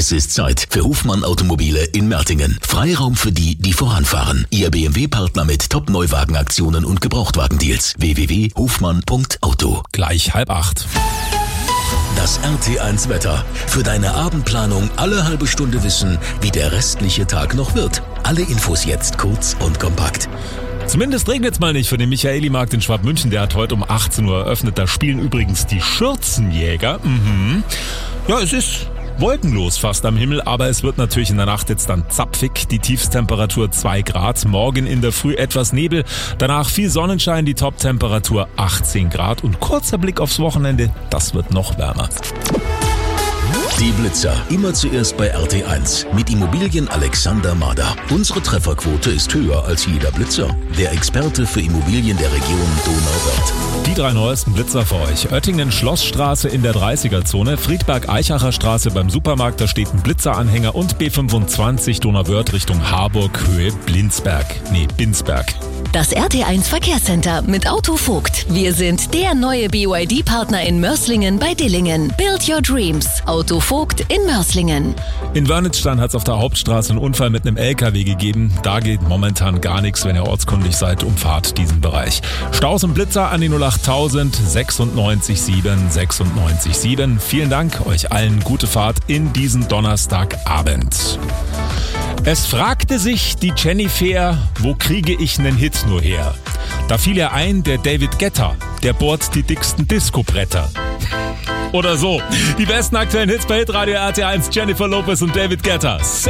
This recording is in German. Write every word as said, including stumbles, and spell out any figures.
Es ist Zeit für Hofmann Automobile in Mertingen. Freiraum für die, die voranfahren. Ihr B M W-Partner mit Top-Neuwagenaktionen und Gebrauchtwagendeals. w w w punkt hofmann punkt auto. Gleich halb acht. Das R T eins Wetter. Für deine Abendplanung alle halbe Stunde wissen, wie der restliche Tag noch wird. Alle Infos jetzt kurz und kompakt. Zumindest regnet es mal nicht für den Michaeli-Markt in Schwabmünchen. Der hat heute um achtzehn Uhr eröffnet. Da spielen übrigens die Schürzenjäger. Mhm. Ja, es ist wolkenlos fast am Himmel, aber es wird natürlich in der Nacht jetzt dann zapfig. Die Tiefstemperatur zwei Grad. Morgen in der Früh etwas Nebel. Danach viel Sonnenschein, die Toptemperatur achtzehn Grad. Und kurzer Blick aufs Wochenende, das wird noch wärmer. Die Blitzer. Immer zuerst bei R T eins. Mit Immobilien Alexander Mader. Unsere Trefferquote ist höher als jeder Blitzer. Der Experte für Immobilien der Region Donauwörth. Die drei neuesten Blitzer für euch. Oettingen Schlossstraße in der dreißiger-Zone, Friedberg-Eichacher Straße beim Supermarkt, da steht ein Blitzeranhänger und B fünfundzwanzig Donauwörth Richtung Harburg, Höhe Blinzberg. Nee, Binsberg. Das R T eins Verkehrscenter mit Autovogt. Wir sind der neue B Y D-Partner in Mörslingen bei Dillingen. Build your dreams. Autovogt in Mörslingen. In Wörnitzstein hat es auf der Hauptstraße einen Unfall mit einem L K W gegeben. Da geht momentan gar nichts, wenn ihr ortskundig seid, umfahrt diesen Bereich. Staus und Blitzer an die null acht null null sechs sieben sieben sechs sieben. Vielen Dank, euch allen gute Fahrt in diesen Donnerstagabend. Es fragte sich die Jennifer, wo kriege ich nen Hit nur her? Da fiel ihr ein, der David Guetta, der bohrt die dicksten Disco-Bretter. Oder so. Die besten aktuellen Hits bei Hitradio R T eins, Jennifer Lopez und David Guetta.